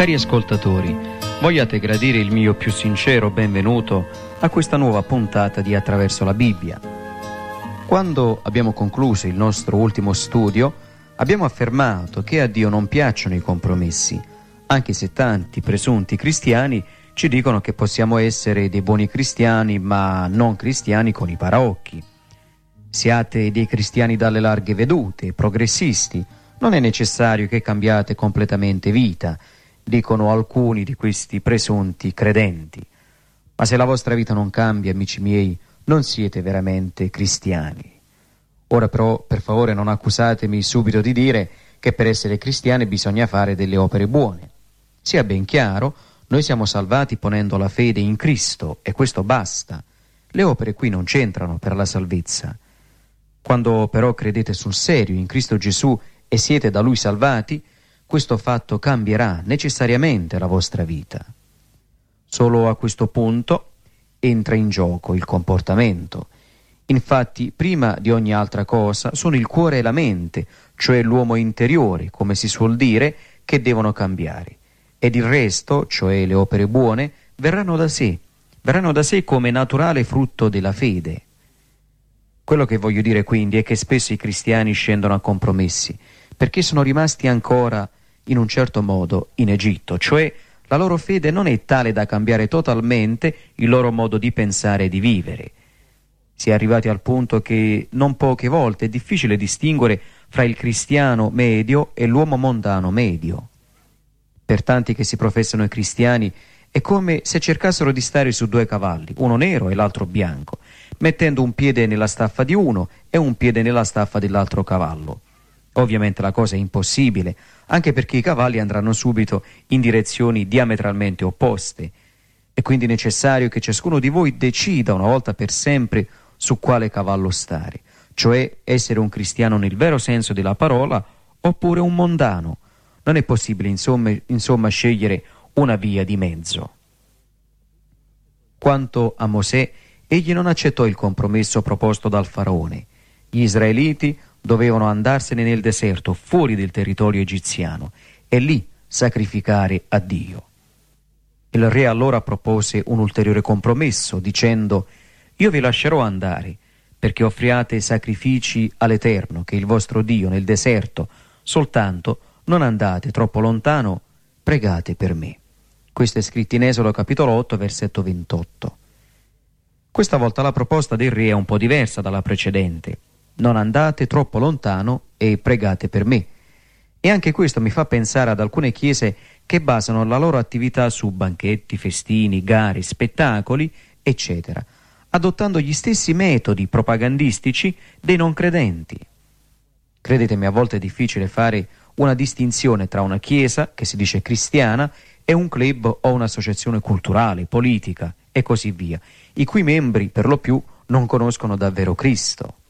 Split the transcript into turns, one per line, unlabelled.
Cari ascoltatori, vogliate gradire il mio più sincero benvenuto a questa nuova puntata di Attraverso la Bibbia. Quando abbiamo concluso il nostro ultimo studio, abbiamo affermato che a Dio non piacciono i compromessi, anche se tanti presunti cristiani ci dicono che possiamo essere dei buoni cristiani, ma non cristiani con i paraocchi. Siate dei cristiani dalle larghe vedute, progressisti, non è necessario che cambiate completamente vita, dicono alcuni di questi presunti credenti. Ma se la vostra vita non cambia, amici miei, non siete veramente cristiani. Ora però, per favore, non accusatemi subito di dire che per essere cristiani bisogna fare delle opere buone. Sia ben chiaro, noi siamo salvati ponendo la fede in Cristo e questo basta. Le opere qui non c'entrano per la salvezza. Quando però credete sul serio in Cristo Gesù e siete da Lui salvati, questo fatto cambierà necessariamente la vostra vita. Solo a questo punto entra in gioco il comportamento. Infatti, prima di ogni altra cosa, sono il cuore e la mente, cioè l'uomo interiore, come si suol dire, che devono cambiare. Ed il resto, cioè le opere buone, verranno da sé come naturale frutto della fede. Quello che voglio dire quindi è che spesso i cristiani scendono a compromessi, perché sono rimasti ancora in un certo modo in Egitto, cioè la loro fede non è tale da cambiare totalmente il loro modo di pensare e di vivere. Si è arrivati al punto che non poche volte è difficile distinguere fra il cristiano medio e l'uomo mondano medio. Per tanti che si professano cristiani è come se cercassero di stare su due cavalli, uno nero e l'altro bianco, mettendo un piede nella staffa di uno e un piede nella staffa dell'altro cavallo. Ovviamente la cosa è impossibile, anche perché i cavalli andranno subito in direzioni diametralmente opposte. È quindi necessario che ciascuno di voi decida una volta per sempre su quale cavallo stare, cioè essere un cristiano nel vero senso della parola oppure un mondano. Non è possibile insomma scegliere una via di mezzo. Quanto a Mosè, egli non accettò il compromesso proposto dal faraone. Gli israeliti dovevano andarsene nel deserto, fuori del territorio egiziano, e lì sacrificare a Dio. Il re allora propose un ulteriore compromesso, dicendo: «Io vi lascerò andare, perché offriate sacrifici all'Eterno, che è il vostro Dio, nel deserto, soltanto non andate troppo lontano, pregate per me». Questo è scritto in Esodo capitolo 8, versetto 28. Questa volta la proposta del re è un po' diversa dalla precedente. Non andate troppo lontano e pregate per me. E anche questo mi fa pensare ad alcune chiese che basano la loro attività su banchetti, festini, gare, spettacoli, eccetera, adottando gli stessi metodi propagandistici dei non credenti. Credetemi, a volte è difficile fare una distinzione tra una chiesa, che si dice cristiana, e un club o un'associazione culturale, politica e così via, i cui membri per lo più non conoscono davvero Cristo.